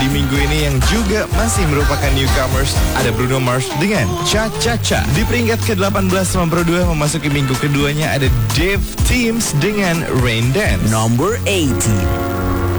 di minggu ini yang juga masih merupakan newcomers, ada Bruno Mars dengan Cha Cha Cha. Di peringkat ke-18 nomor 2 memasuki minggu keduanya ada Dave Teams dengan Rain Dance. Number 18.